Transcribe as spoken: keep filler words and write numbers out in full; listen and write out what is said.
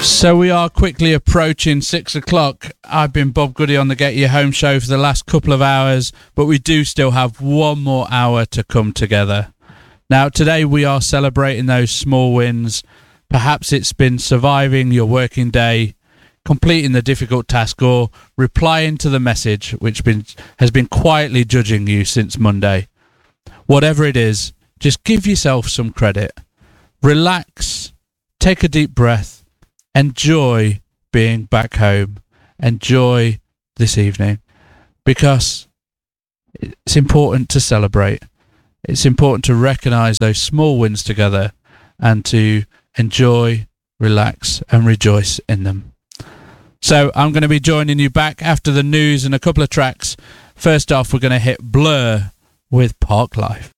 So we are quickly approaching six o'clock. I've been Bob Goody on the Get You Home show for the last couple of hours, but we do still have one more hour to come together. Now, today we are celebrating those small wins. Perhaps it's been surviving your working day, completing the difficult task, or replying to the message which been, has been quietly judging you since Monday. Whatever it is, just give yourself some credit. Relax, take a deep breath, enjoy being back home, enjoy this evening, because it's important to celebrate. It's important to recognise those small wins together and to enjoy, relax and rejoice in them. So I'm going to be joining you back after the news and a couple of tracks. First off, we're going to hit Blur with Park Life.